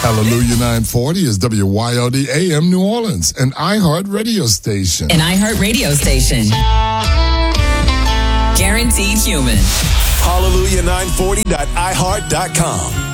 Hallelujah 940 is WYLD AM New Orleans, an iHeart radio station. An iHeart radio station. Guaranteed human. Hallelujah940.iheart.com.